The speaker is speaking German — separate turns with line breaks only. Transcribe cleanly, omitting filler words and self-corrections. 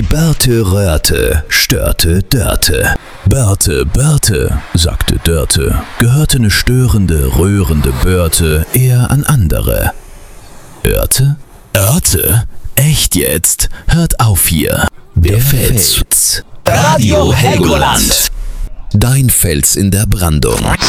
Börte röhrte, störte Dörte. Börte, sagte Dörte, gehörte ne störende, rührende Börte eher an andere. Örte? Echt jetzt? Hört auf hier. Der Fels.
Radio Helgoland.
Dein Fels in der Brandung.